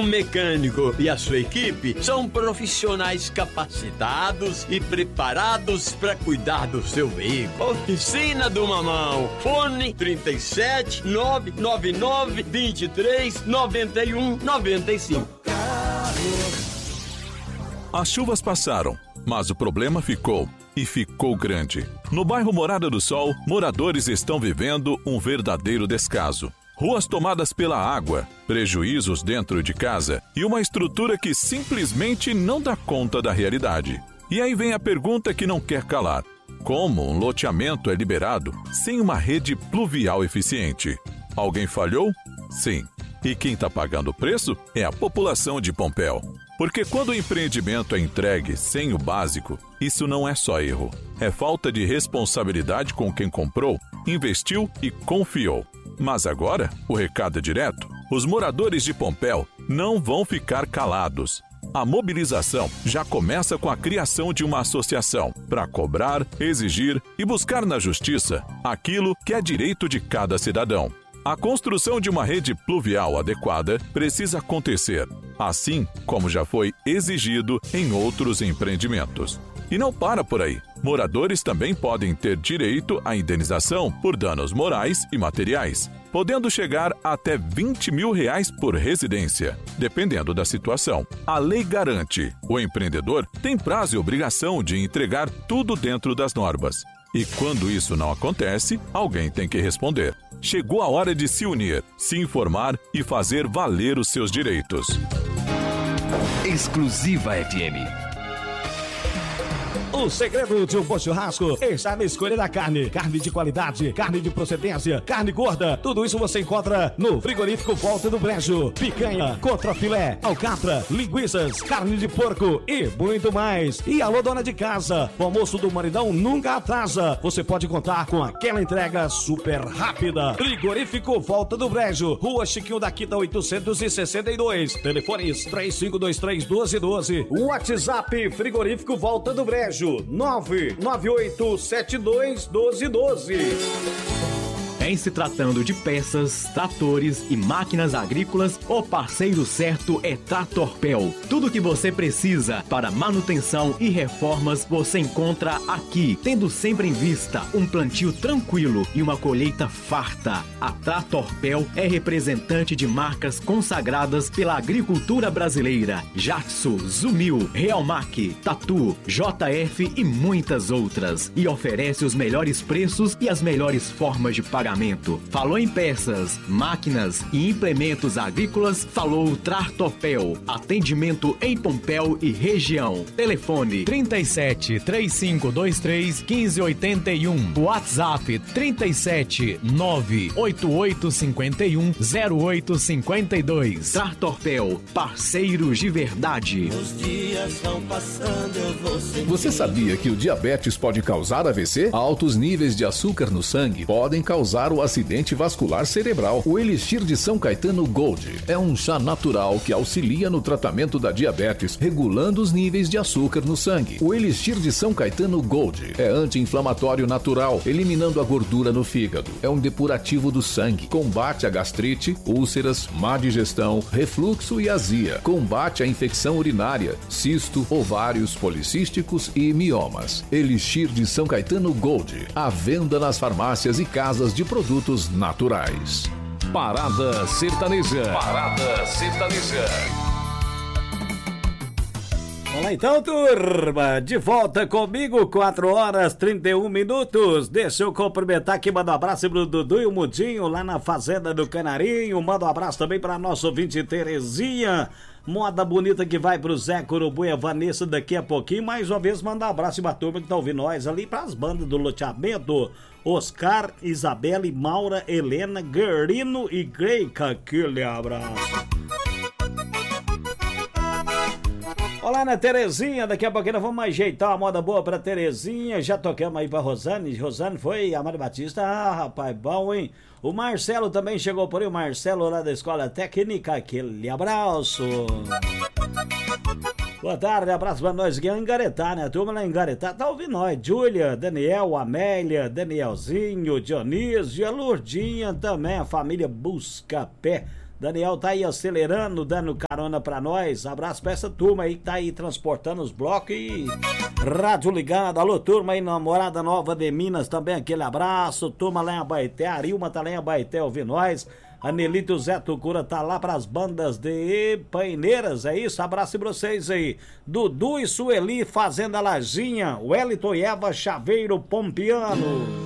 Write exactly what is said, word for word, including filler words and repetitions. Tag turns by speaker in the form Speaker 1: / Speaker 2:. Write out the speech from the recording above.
Speaker 1: mecânico e a sua equipe são profissionais capacitados e preparados para cuidar do seu veículo. Oficina do Mamão. Fone trinta e sete, nove nove nove, vinte e três, noventa e um, noventa e cinco.
Speaker 2: As chuvas passaram, mas o problema ficou. E ficou grande. No bairro Morada do Sol, moradores estão vivendo um verdadeiro descaso. Ruas tomadas pela água, prejuízos dentro de casa e uma estrutura que simplesmente não dá conta da realidade. E aí vem a pergunta que não quer calar. Como um loteamento é liberado sem uma rede pluvial eficiente? Alguém falhou? Sim. E quem está pagando o preço é a população de Pompéu. Porque quando o empreendimento é entregue sem o básico, isso não é só erro. É falta de responsabilidade com quem comprou, investiu e confiou. Mas agora, o recado é direto. Os moradores de Pompéu não vão ficar calados. A mobilização já começa com a criação de uma associação para cobrar, exigir e buscar na justiça aquilo que é direito de cada cidadão. A construção de uma rede pluvial adequada precisa acontecer, assim como já foi exigido em outros empreendimentos. E não para por aí. Moradores também podem ter direito à indenização por danos morais e materiais, podendo chegar até vinte mil reais por residência, dependendo da situação. A lei garante. O empreendedor tem prazo e obrigação de entregar tudo dentro das normas. E quando isso não acontece, alguém tem que responder. Chegou a hora de se unir, se informar e fazer valer os seus direitos.
Speaker 3: Exclusiva F M.
Speaker 4: O segredo de um bom churrasco está na escolha da carne. Carne de qualidade, carne de procedência, carne gorda. Tudo isso você encontra no Frigorífico Volta do Brejo. Picanha, contrafilé, alcatra, linguiças, carne de porco e muito mais. E alô, dona de casa, o almoço do maridão nunca atrasa. Você pode contar com aquela entrega super rápida. Frigorífico Volta do Brejo, Rua Chiquinho da Quita oitocentos e sessenta e dois. Telefones três cinco dois três, um dois um dois. WhatsApp Frigorífico Volta do Brejo nove nove oito sete dois um dois um dois.
Speaker 5: Em se tratando de peças, tratores e máquinas agrícolas, o parceiro certo é Tratorpel. Tudo que você precisa para manutenção e reformas você encontra aqui, tendo sempre em vista um plantio tranquilo e uma colheita farta. A Tratorpel é representante de marcas consagradas pela agricultura brasileira: Jatsu, Zumil, Realmac, Tatu, J F e muitas outras. E oferece os melhores preços e as melhores formas de pagamento. Falou em peças, máquinas e implementos agrícolas, falou Tratorpel. Atendimento em Pompéu e região. Telefone trinta e sete, três cinco dois três, um cinco oito um. WhatsApp trinta e sete, nove oito oito cinco um, zero oito cinco dois. Tratorpel, parceiros de verdade.
Speaker 6: Os dias vão passando, eu vou sentir.
Speaker 7: Você sabia que o diabetes pode causar A V C? Altos níveis de açúcar no sangue podem causar o acidente vascular cerebral. O Elixir de São Caetano Gold é um chá natural que auxilia no tratamento da diabetes, regulando os níveis de açúcar no sangue. O Elixir de São Caetano Gold é anti-inflamatório natural, eliminando a gordura no fígado. É um depurativo do sangue, combate a gastrite, úlceras, má digestão, refluxo e azia. Combate a infecção urinária, cisto, ovários policísticos e miomas. Elixir de São Caetano Gold, à venda nas farmácias e casas de produtos naturais. Parada Sertaneja. Parada Sertaneja.
Speaker 4: Olá então, turma, de volta comigo, quatro horas e trinta e um minutos. Deixa eu cumprimentar aqui, manda um abraço pro Dudu e o Mudinho lá na Fazenda do Canarinho. Manda um abraço também pra nosso ouvinte Terezinha. Moda bonita que vai pro Zé Curubu e a Vanessa daqui a pouquinho. Mais uma vez, manda um abraço pra turma que tá ouvindo nós ali, pras bandas do loteamento: Oscar, Isabela e Maura, Helena, Guerino e Greica. Aquele abraço. Olá, né, Terezinha? Daqui a pouquinho nós vamos ajeitar uma moda boa pra Terezinha. Já tocamos aí pra Rosane. Rosane foi a Mário Batista. Ah, rapaz, bom, hein? O Marcelo também chegou por aí. O Marcelo lá da Escola Técnica. Aquele abraço. Boa tarde, abraço pra nós aqui em Garetá, né? A turma lá em Garetá tá ouvindo nós. Júlia, Daniel, Amélia, Danielzinho, Dionísio, a Lourdinha também. A família Buscapé
Speaker 3: Daniel tá aí acelerando, dando carona pra nós. Abraço pra essa turma aí que tá aí transportando os blocos e rádio ligado. Alô, turma aí na Morada Nova de Minas também, aquele abraço. Turma lá em Abaeté, a Arilma tá lá em Abaeté ouvindo nós. A Nelito Zé Tucura tá lá pras bandas de Paineiras, é isso? Abraço pra vocês aí. Dudu e Sueli, Fazenda Lajinha, Wellington e Eva Chaveiro Pompiano.